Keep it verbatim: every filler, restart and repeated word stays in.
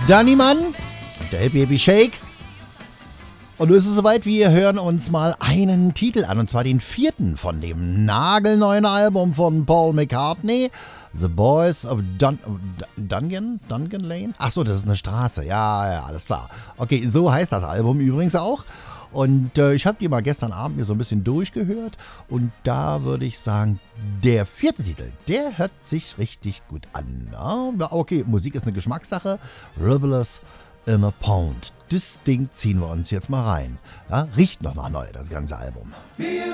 Danny Mann, der Baby Shake. Und nun ist es soweit, wir hören uns mal einen Titel an, und zwar den vierten von dem nagelneuen Album von Paul McCartney, The Boys of Dun- Dungan, Dungan Lane? Achso, das ist eine Straße, ja, ja, alles klar. Okay, so heißt das Album übrigens auch. Und äh, ich habe die mal gestern Abend mir so ein bisschen durchgehört, und da würde ich sagen, der vierte Titel, der hört sich richtig gut an. Ja, okay, Musik ist eine Geschmackssache. Rivers in a Pound. Das Ding ziehen wir uns jetzt mal rein. Ja, riecht noch nach neu, das ganze Album.